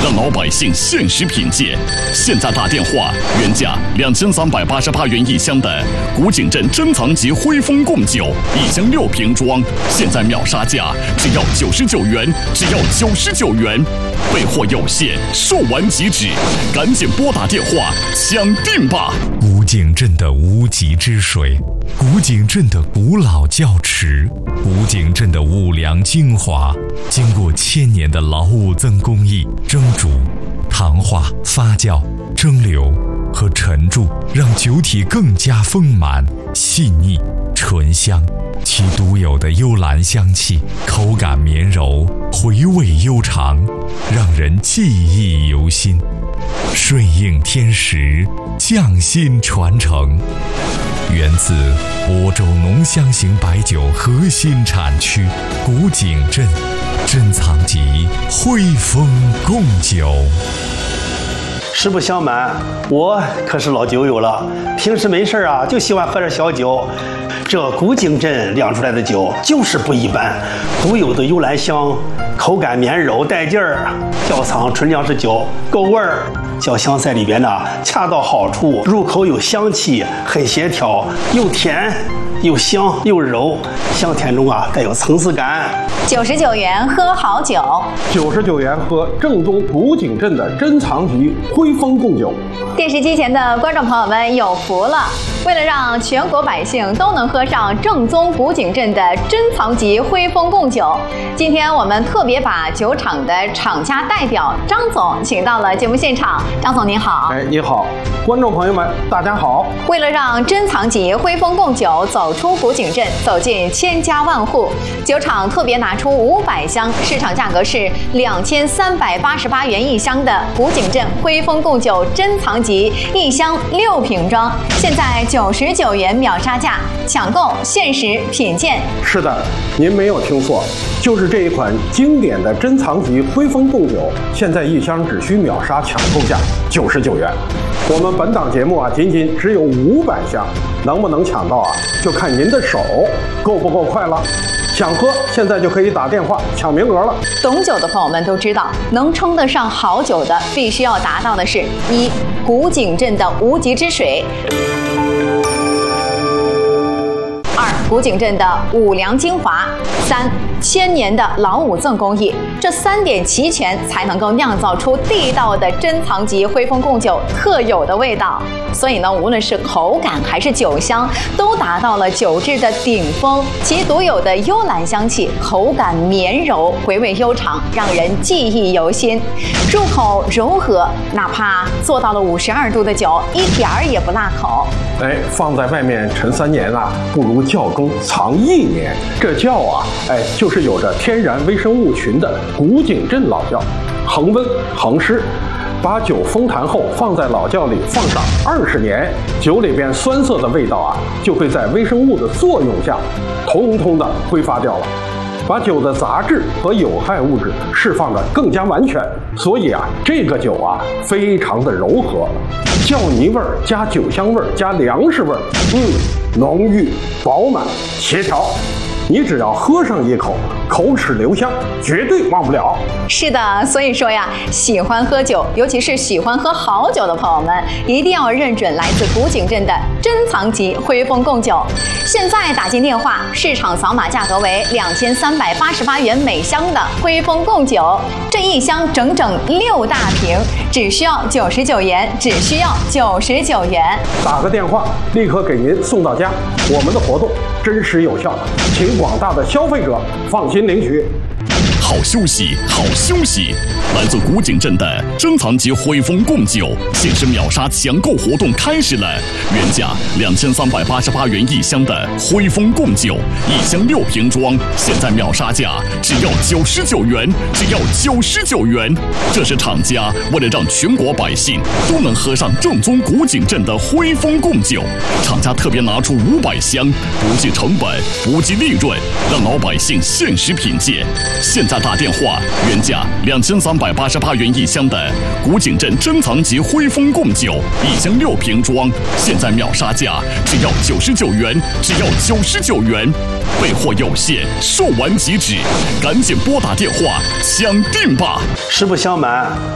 让老百姓限时品鉴。现在打电话，原价2388元一箱的古井镇珍藏级徽丰贡酒，1箱6瓶装，现在秒杀价只要99元，只要99元。备货有限，售完即止，赶紧拨打电话抢订吧！ 古井镇的无极之水，古井镇的古老窖池，古井镇的五粮精华，经过1000年的老五增工艺蒸煮、糖化、发酵、蒸馏和沉铸，让酒体更加丰满、细腻、醇香。其独有的幽兰香气，口感绵柔，回味悠长，让人记忆犹新。顺应天时，匠心传承，源自亳州浓香型白酒核心产区古井镇珍藏级徽丰贡酒。 实不相瞒，我可是老酒友了，平时没事啊就喜欢喝点小酒。这古井镇酿出来的酒就是不一般，独有的幽兰香，口感绵柔带劲儿，窖藏纯粮食酒够味儿，酒香在里边呢恰到好处，入口有香气，很协调，又甜又香又柔，香甜中啊带有层次感。 99元喝好酒 ，99元喝正宗古井镇的珍藏级徽丰贡酒。 电视机前的观众朋友们有福了！为了让全国百姓都能喝上正宗古井镇的珍藏级徽丰贡酒，今天我们特别把酒厂的厂家代表张总请到了节目现场。张总您好。 你好，观众朋友们大家好。 为了让珍藏级徽丰贡酒走出古井镇，走进千家万户，酒厂特别拿出500箱，市场价格是2388元一箱的古井镇徽丰贡酒珍藏级1箱6瓶装，现在99元秒杀价，抢购限时品鉴。 是的，您没有听错，就是这一款经典的珍藏级徽丰贡酒，现在1箱只需秒杀抢购价99元。我们本档节目啊，仅只有500箱，能不能抢到啊，就看您的手够不够快了。想喝，现在就可以打电话抢名额了。 懂酒的朋友们都知道，能称得上好酒的，必须要达到的是1. 古井镇的无极之水，2. 古井镇的五粮精华，3. 1000年的老五赠工艺，这3点齐全，才能够酿造出地道的珍藏级徽丰贡酒特有的味道。所以呢，无论是口感还是酒香，都达到了酒质的顶峰。其独有的幽兰香气，口感绵柔，回味悠长，让人记忆犹新。入口柔和，哪怕做到了52度的酒，一点儿也不辣口。 放在外面陈3年啊，不如窖更藏1年。这窖啊，就是有着天然微生物群的古井镇老窖，恒温恒湿。把酒封坛后放在老窖里放上20年，酒里边酸涩的味道啊，就会在微生物的作用下，通通的挥发掉了，把酒的杂质和有害物质释放得更加完全。所以啊，这个酒啊，非常的柔和，窖泥味儿加酒香味儿加粮食味儿，浓郁饱满协调。你只要喝上一口，口齿留香，绝对忘不了。 是的，所以说呀，喜欢喝酒，尤其是喜欢喝好酒的朋友们，一定要认准来自古井镇的珍藏级徽丰贡酒。现在打进电话，市场扫码价格为2388元每箱的徽丰贡酒，这1箱整整6大瓶，只需要99元，只需要99元。 打个电话，立刻给您送到家。我们的活动真实有效，请广大的消费者放心领取。 好休息，好休息！来自古井镇的珍藏级徽丰贡酒限时秒杀抢购活动开始了，原价2388元一箱的徽丰贡酒，1箱6瓶装，现在秒杀价只要99元，只要99元。这是厂家为了让全国百姓都能喝上正宗古井镇的徽丰贡酒，厂家特别拿出500箱，不计成本，不计利润，让老百姓限时品鉴。现在打电话，原价2388元一箱的古井镇珍藏级徽丰贡酒，1箱6瓶装，现在秒杀价只要99元，只要99元。备货有限，售完即止，赶紧拨打电话抢订吧！ 实不相瞒，